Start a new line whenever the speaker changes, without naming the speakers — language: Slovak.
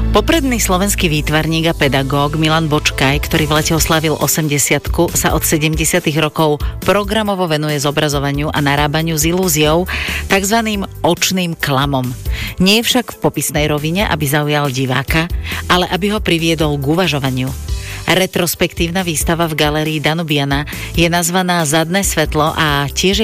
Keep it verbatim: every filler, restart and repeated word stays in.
Popredný slovenský výtvarník a pedagóg Milan Bočkaj, ktorý v lete oslávil osemdesiatku, sa od sedemdesiatych rokov programovo venuje zobrazovaniu a narábaniu s ilúziou, takzvaným očným klamom. Nie je však v popisnej rovine, aby zaujal diváka, ale aby ho priviedol k uvažovaniu. Retrospektívna výstava v galérii Danubiana je nazvaná Zadné svetlo a tiež